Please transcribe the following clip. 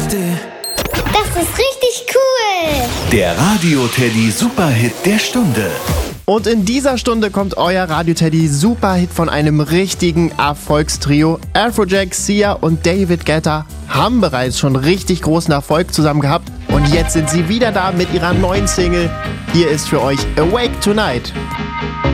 Das ist richtig cool. Der Radio-Teddy Superhit der Stunde. Und in dieser Stunde kommt euer Radio-Teddy Superhit von einem richtigen Erfolgstrio. Afrojack, Sia und David Guetta haben bereits schon richtig großen Erfolg zusammen gehabt. Und jetzt sind sie wieder da mit ihrer neuen Single. Hier ist für euch Awake Tonight.